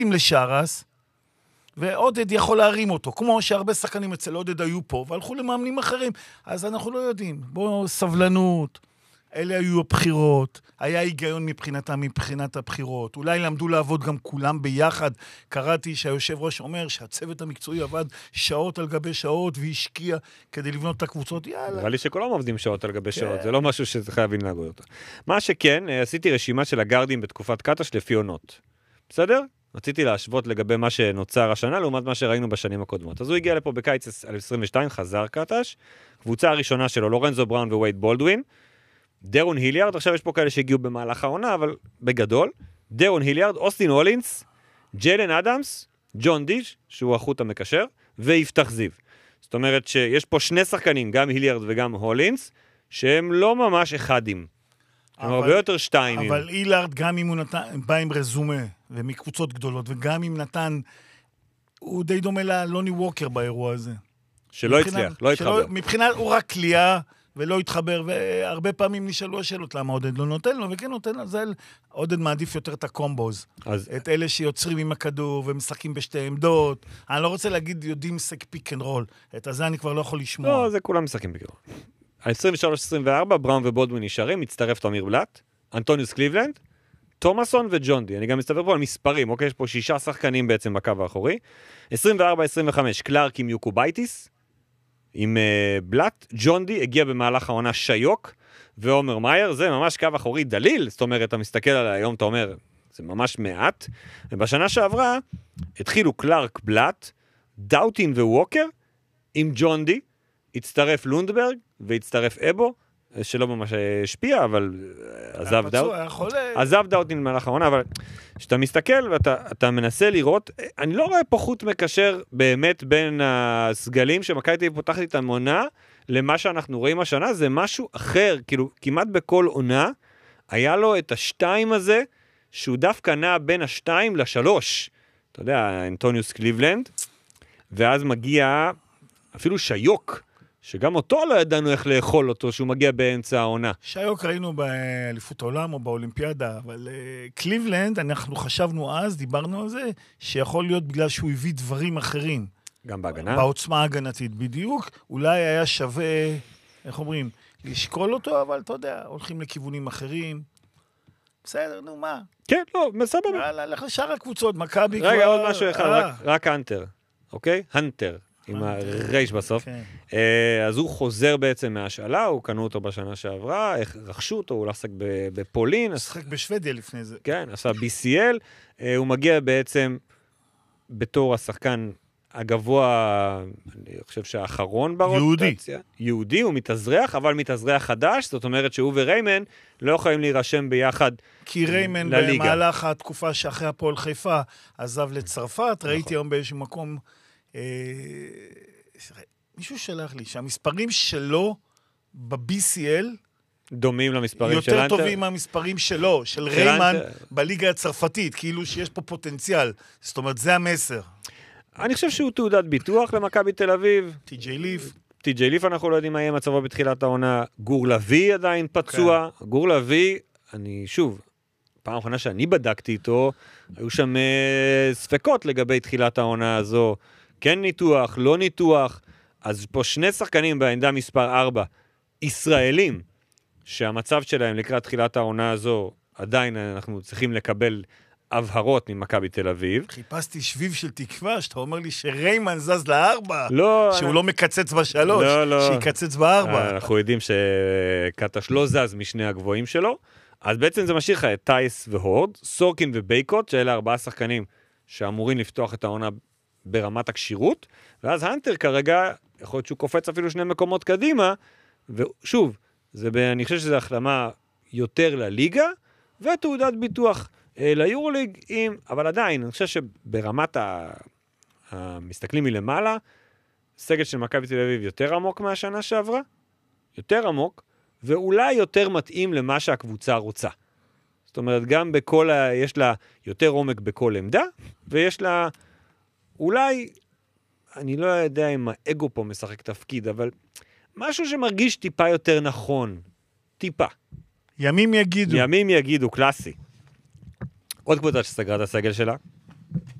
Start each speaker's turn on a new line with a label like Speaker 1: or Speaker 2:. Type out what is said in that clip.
Speaker 1: לשרס, ועודד יכול להרים אותו, כמו שהרבה שחקנים אצל עודד היו פה, והלכו למאמנים אחרים, אז אנחנו לא יודעים. בואו, סבלנות, אלה היו הבחירות, היה היגיון מבחינת הבחירות, אולי למדו לעבוד גם כולם ביחד, קראתי שהיושב ראש אומר שהצוות המקצועי עבד שעות על גבי שעות, והשקיע כדי לבנות את הקבוצות, יאללה.
Speaker 2: נראה לי שכולם עובדים שעות על גבי שעות, זה לא משהו שחייבים להגוד אותו. מה שכן, עשיתי רשימה של הגארדים בתקופת קטש לפי עונות. בסדר? רציתי להשוות לגבי מה שנוצר השנה, לעומת מה שראינו בשנים הקודמות. אז הוא הגיע לפה בקיץ 2022, חזר קטש, קבוצה הראשונה שלו, לורנזו בראון ווייד בולדווין, דרון היליארד, עכשיו יש פה כאלה שהגיעו במהלך העונה, אבל בגדול, דרון היליארד, אוסטין הולינס, ג'יילן אדמס, ג'ון דיג', שהוא החוט המקשר, ויפתח זיו. זאת אומרת שיש פה שני שחקנים, גם היליארד וגם הולינס, שהם לא ממש אחדים. הם הרבה יותר שתיים.
Speaker 1: אבל הילארד, גם אם הוא בא עם רזומה, ומקבוצות גדולות, וגם אם נתן, הוא די דומה ללוני ווקר באירוע הזה.
Speaker 2: שלא הצליח, לא התחבר.
Speaker 1: מבחינת הוא רק קליעה, ולא התחבר, והרבה פעמים נשאלו השאלות, למה עודד לא נותן לו, וכן נותן לו, זה עודד מעדיף יותר את הקומבוז. את אלה שיוצרים עם הכדור, ומשחקים בשתי עמדות. אני לא רוצה להגיד, יודעים משחק פיק אנד רול. את הזה אני כבר לא יכול לשמוע.
Speaker 2: לא, זה כולם משחקים פיק אנד רול. 23-24, בראון ובולדווין נשארים, מצטרף תמיר בלט, אנטוניוס קליבלנד, תומאסון וג'ון די. אני גם מסתבר פה על מספרים, אוקיי? יש פה 6 שחקנים בעצם בקו האחורי. 24-25, קלארק עם יוקובייטיס, עם בלט. ג'ון די הגיע במהלך העונה שיוק, ועומר מאייר, זה ממש קו אחורי דליל, זאת אומרת, אתה מסתכל על היום, אתה אומר, זה ממש מעט. ובשנה שעברה, התחילו קלארק, בלט, דאוטין וווקר, עם ג'ון די, הצטרף לונדברג, והצטרף אבו, שלא ממש השפיע, אבל עזב דאוטין במהלך העונה, אבל כשאתה מסתכל ואתה מנסה לראות, אני לא רואה פה חוט מקשר באמת בין הסגלים שמכבי תל אביב פותחת איתם עונה, למה שאנחנו רואים השנה, זה משהו אחר, כאילו כמעט בכל עונה, היה לו את השתיים הזה, שהוא דווקא נע בין השתיים לשלוש, אתה יודע, אנטוניוס קליבלנד, ואז מגיע אפילו שיוק, שגם אותו לא ידענו איך לאכול אותו, שהוא מגיע באמצע העונה.
Speaker 1: שיוק ראינו באליפות העולם או באולימפיאדה, אבל קליבלנד, אנחנו חשבנו אז, דיברנו על זה, שיכול להיות בגלל שהוא הביא דברים אחרים.
Speaker 2: גם בהגנה?
Speaker 1: בעוצמה הגנתית, בדיוק. אולי היה שווה, איך אומרים, לשקול אותו, אבל אתה יודע, הולכים לכיוונים אחרים. בסדר, נו, מה?
Speaker 2: כן, לא, בסדר.
Speaker 1: הלך לשאר הקבוצות, מכבי כבר...
Speaker 2: רגע, עוד משהו אחד, רק הנטר, אוקיי? הנטר. עם הרייש בסוף. אז הוא חוזר בעצם מהשאלה, הוא קנו אותו בשנה שעברה, רכשו אותו, הוא עסק בפולין.
Speaker 1: שחק בשוודיה לפני זה.
Speaker 2: כן, עשה BCL. הוא מגיע בעצם בתור השחקן הגבוה, אני חושב שהאחרון ברוטציה. יהודי, הוא מתאזרח, אבל מתאזרח חדש, זאת אומרת שהוא וריימן לא יכולים להירשם ביחד לליגה.
Speaker 1: כי ריימן במהלך התקופה שאחרי הפועל חיפה עזב לצרפת, ראיתי היום באיזשהו מקום... מישהו שלח לי שהמספרים שלו ב-BCL
Speaker 2: דומים למספרים של
Speaker 1: יותר טובים מהמספרים שלו, של ריימן בליגה הצרפתית, כאילו שיש פה פוטנציאל. זאת אומרת, זה המסר.
Speaker 2: אני חושב שהוא תעודת ביטוח למכבי תל אביב.
Speaker 1: טי.ג'יי ליף.
Speaker 2: טי.ג'יי ליף, אנחנו לא יודעים מה יהיה מצבו בתחילת העונה. גור לוי עדיין פצוע. גור לוי, אני שוב, פעם האחרונה שאני בדקתי איתו, היו שם ספקות לגבי תחילת העונה הזו. כן ניתוח, לא ניתוח, אז פה שני שחקנים בעמדה מספר 4, ישראלים, שהמצב שלהם לקראת תחילת העונה הזו, עדיין אנחנו צריכים לקבל הבהרות ממכבי תל אביב.
Speaker 1: חיפשתי שביב של תקווה, שאתה אומר לי שריימן זז ל4,
Speaker 2: לא,
Speaker 1: שהוא לא מקצץ ב3, שיקצץ ב4.
Speaker 2: אנחנו יודעים שקטש לא זז משני הגבוהים שלו, אז בעצם זה משאיר לך את טייס והורד, סורקין ובייקוט, שאלה 4 שחקנים שאמורים לפתוח את העונה ברמת הקשירות, ואז הנטר כרגע, יכול להיות שהוא קופץ אפילו 2 מקומות קדימה, ושוב, אני חושב שזו החלמה יותר לליגה, ותעודת ביטוח ליורוליג, אבל עדיין, אני חושב שברמת המסתכלים מלמעלה, סגל של מכבי תל אביב יותר עמוק מהשנה שעברה, יותר עמוק, ואולי יותר מתאים למה שהקבוצה רוצה. זאת אומרת, גם יש לה יותר עומק בכל עמדה, ויש לה אולי, אני לא יודע אם האגו פה משחק תפקיד, אבל משהו שמרגיש טיפה יותר נכון. טיפה.
Speaker 1: ימים יגידו.
Speaker 2: ימים יגידו, קלאסי. עוד קבוצה שסגרה את הסגל שלה,